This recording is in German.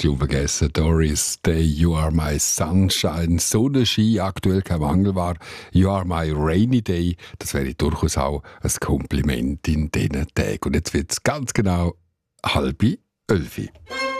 hast du vergessen. Doris Day, You Are My Sunshine. Sonnenschein, aktuell kein Mangel war. You Are My Rainy Day. Das wäre durchaus auch ein Kompliment in diesen Tagen. Und jetzt wird es ganz genau 10:30.